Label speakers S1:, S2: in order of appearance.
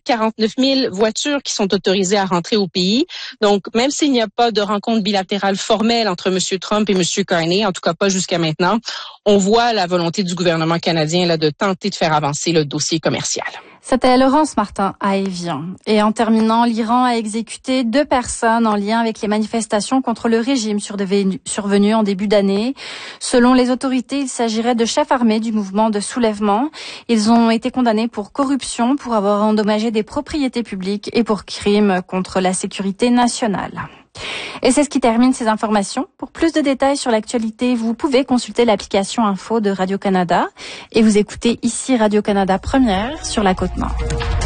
S1: 49 000 voitures qui sont autorisées à rentrer au pays. Donc, même s'il n'y a pas de rencontre bilatérale formelle entre M. Trump et M. Carney, en tout cas pas jusqu'à maintenant, on voit la volonté du gouvernement canadien là, de tenter de faire avancer le dossier commercial.
S2: C'était Laurence Martin à Évian. Et en terminant, l'Iran a exécuté 2 personnes en lien avec les manifestations contre le régime survenues en début d'année. Selon les autorités, il s'agirait de chefs armés du mouvement de soulèvement. Ils ont été condamnés pour corruption, pour avoir endommagé des propriétés publiques et pour crimes contre la sécurité nationale. Et c'est ce qui termine ces informations. Pour plus de détails sur l'actualité, vous pouvez consulter l'application Info de Radio-Canada et vous écoutez ici Radio-Canada Première sur la Côte-Nord.